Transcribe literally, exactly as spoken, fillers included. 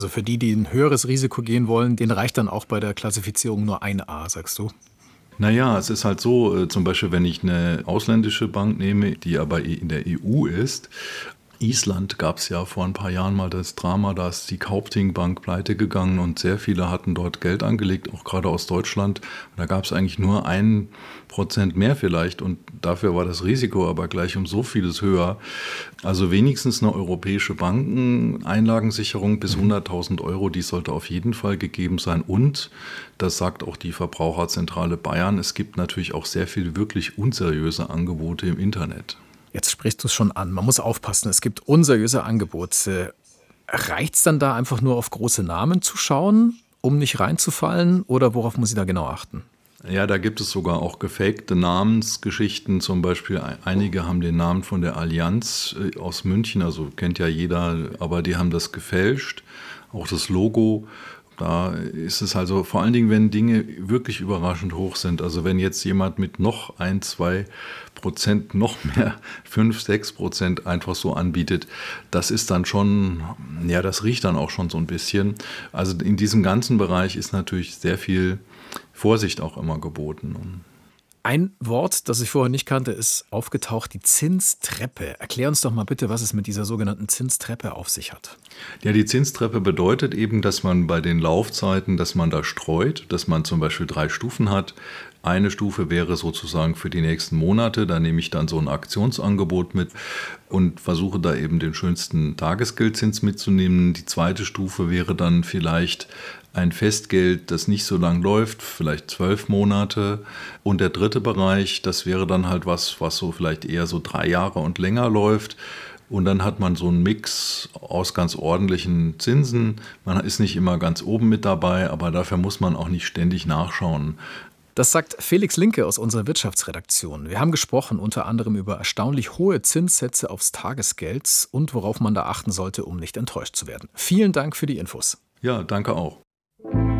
Also für die, die ein höheres Risiko gehen wollen, denen reicht dann auch bei der Klassifizierung nur ein A, sagst du? Na ja, es ist halt so, äh, zum Beispiel, wenn ich eine ausländische Bank nehme, die aber in der E U ist. Island gab es ja vor ein paar Jahren mal das Drama, da ist die Kaupthing-Bank pleite gegangen und sehr viele hatten dort Geld angelegt, auch gerade aus Deutschland. Und da gab es eigentlich nur ein Prozent mehr vielleicht und dafür war das Risiko aber gleich um so vieles höher. Also wenigstens eine europäische Bankeneinlagensicherung bis hunderttausend Euro, die sollte auf jeden Fall gegeben sein. Und, das sagt auch die Verbraucherzentrale Bayern, es gibt natürlich auch sehr viele wirklich unseriöse Angebote im Internet. Jetzt sprichst du es schon an. Man muss aufpassen, es gibt unseriöse Angebote. Reicht es dann da einfach nur auf große Namen zu schauen, um nicht reinzufallen? Oder worauf muss ich da genau achten? Ja, da gibt es sogar auch gefakte Namensgeschichten. Zum Beispiel einige haben den Namen von der Allianz äh, aus München, also kennt ja jeder, aber die haben das gefälscht. Auch das Logo. Da ist es also vor allen Dingen, wenn Dinge wirklich überraschend hoch sind. Also wenn jetzt jemand mit noch ein, zwei Prozent, noch mehr, fünf, sechs Prozent einfach so anbietet, das ist dann schon, ja, das riecht dann auch schon so ein bisschen. Also in diesem ganzen Bereich ist natürlich sehr viel Vorsicht auch immer geboten. Ein Wort, das ich vorher nicht kannte, ist aufgetaucht, die Zinstreppe. Erklär uns doch mal bitte, was es mit dieser sogenannten Zinstreppe auf sich hat. Ja, die Zinstreppe bedeutet eben, dass man bei den Laufzeiten, dass man da streut, dass man zum Beispiel drei Stufen hat. Eine Stufe wäre sozusagen für die nächsten Monate, da nehme ich dann so ein Aktionsangebot mit und versuche da eben den schönsten Tagesgeldzins mitzunehmen. Die zweite Stufe wäre dann vielleicht ein Festgeld, das nicht so lang läuft, vielleicht zwölf Monate. Und der dritte Bereich, das wäre dann halt was, was so vielleicht eher so drei Jahre und länger läuft. Und dann hat man so einen Mix aus ganz ordentlichen Zinsen. Man ist nicht immer ganz oben mit dabei, aber dafür muss man auch nicht ständig nachschauen. Das sagt Felix Linke aus unserer Wirtschaftsredaktion. Wir haben gesprochen unter anderem über erstaunlich hohe Zinssätze aufs Tagesgeld und worauf man da achten sollte, um nicht enttäuscht zu werden. Vielen Dank für die Infos. Ja, danke auch.